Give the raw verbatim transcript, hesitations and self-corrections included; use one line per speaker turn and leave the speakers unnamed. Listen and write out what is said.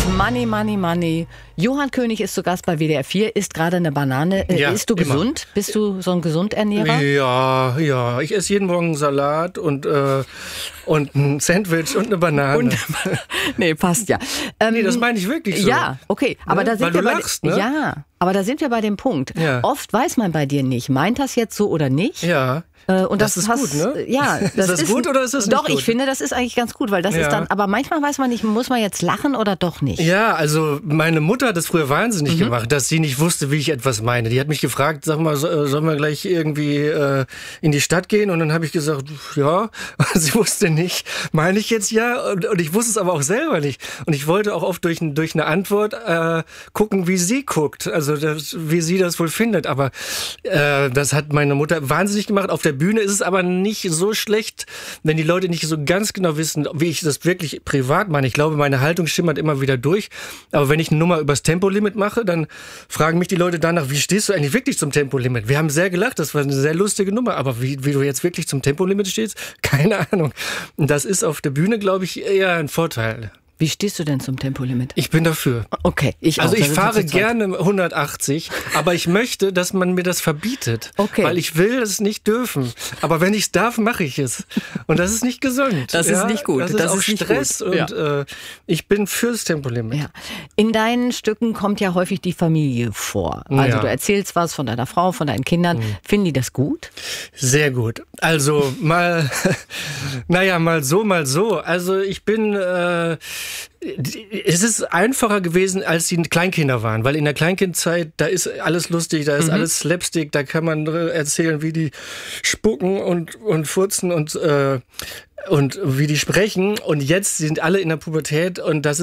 Money, Money, Money. Johann König ist zu Gast bei W D R vier, isst gerade eine Banane. Äh,
Ja,
isst du
immer.
gesund? Bist du so ein Gesundernährer?
Ja, ja. Ich esse jeden Morgen einen Salat und, äh, und ein Sandwich und eine Banane.
Und, nee, passt ja. Ähm,
nee, das meine ich wirklich so.
Ja, okay. Aber
Ne?
da sind
Weil
wir
du
bei,
lachst, ne?
Ja, aber da sind wir bei dem Punkt.
Ja.
Oft weiß man bei dir nicht, meint das jetzt so oder nicht?
Ja.
Äh, und
Das
das,
ist
hast,
gut, ne?
Ja, das
Ist das gut oder ist das nicht
Doch,
gut?
ich finde, das ist eigentlich ganz gut, weil das
Ja.
ist dann, aber manchmal weiß man nicht, muss man jetzt lachen oder doch nicht?
Ja, also meine Mutter hat das früher wahnsinnig
Mhm.
gemacht, dass sie nicht wusste, wie ich etwas meine. Die hat mich gefragt, sag mal, so- sollen wir gleich irgendwie äh, in die Stadt gehen? Und dann habe ich gesagt, ja. Und sie wusste nicht, meine ich jetzt ja? Und, und ich wusste es aber auch selber nicht. Und ich wollte auch oft durch, durch eine Antwort äh, gucken, wie sie guckt, also das, wie sie das wohl findet. Aber äh, das hat meine Mutter wahnsinnig gemacht. Auf der Bühne ist es aber nicht so schlecht, wenn die Leute nicht so ganz genau wissen, wie ich das wirklich privat meine. Ich glaube, meine Haltung schimmert immer wieder durch. Aber wenn ich eine Nummer übers Tempolimit mache, dann fragen mich die Leute danach, wie stehst du eigentlich wirklich zum Tempolimit? Wir haben sehr gelacht, das war eine sehr lustige Nummer. Aber wie, wie du jetzt wirklich zum Tempolimit stehst, keine Ahnung. Und das ist auf der Bühne, glaube ich, eher ein Vorteil.
Wie stehst du denn zum Tempolimit?
Ich bin dafür.
Okay, ich auch.
Also ich
Da sind wir
fahre
zu zweit.
gerne hundertachtzig, aber ich möchte, dass man mir das verbietet.
Okay.
Weil ich will es nicht dürfen. Aber wenn ich es darf, mache ich es. Und das ist nicht gesund.
Das ist nicht gut.
Das ist
Das
auch
ist nicht
Stress.
gut.
Und äh, ich bin fürs Tempolimit.
Ja. In deinen Stücken kommt ja häufig die Familie vor. Also
Ja.
du erzählst was von deiner Frau, von deinen Kindern. Finden die das gut?
Sehr gut. Also mal, naja, mal so, mal so. Also ich bin, äh, es ist einfacher gewesen, als die Kleinkinder waren, weil in der Kleinkindzeit, da ist alles lustig, da ist
Mhm.
alles Slapstick, da kann man äh, erzählen, wie die spucken und, und furzen und, äh, und wie die sprechen. Und jetzt sind alle in der Pubertät und das ist